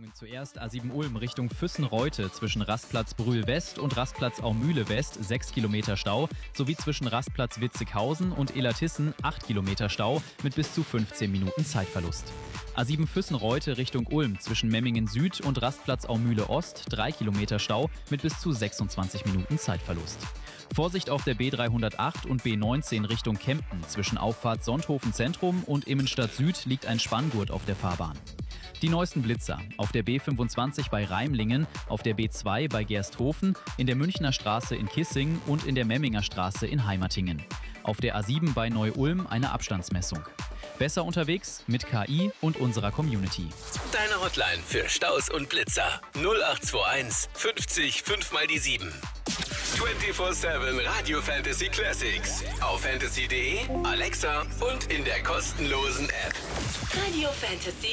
Zuerst A7 Ulm Richtung Füssen-Reute zwischen Rastplatz Brühl West und Rastplatz Aumühle West 6 Kilometer Stau, sowie zwischen Rastplatz Witzighausen und Illertissen 8 Kilometer Stau mit bis zu 15 Minuten Zeitverlust. A7 Füssen-Reute Richtung Ulm zwischen Memmingen Süd und Rastplatz Aumühle Ost 3 Kilometer Stau mit bis zu 26 Minuten Zeitverlust. Vorsicht auf der B308 und B19 Richtung Kempten. Zwischen Auffahrt Sonthofen Zentrum und Immenstadt Süd liegt ein Spanngurt auf der Fahrbahn. Die neuesten Blitzer: auf der B25 bei Reimlingen, auf der B2 bei Gersthofen, in der Münchner Straße in Kissing und in der Memminger Straße in Heimatingen. Auf der A7 bei Neu-Ulm eine Abstandsmessung. Besser unterwegs mit KI und unserer Community. Deine Hotline für Staus und Blitzer 0821 50 5 mal die 7. 24/7 Radio Fantasy Classics. Auf fantasy.de, Alexa und in der kostenlosen App. Radio Fantasy.